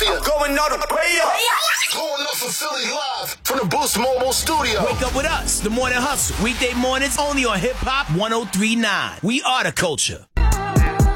Philadelphia. I'm going all the way up. Pulling up from Philly live from the Boost Mobile studio. Wake up with us, The Morning Hustle. Weekday mornings only on Hip Hop 103.9. We are the culture.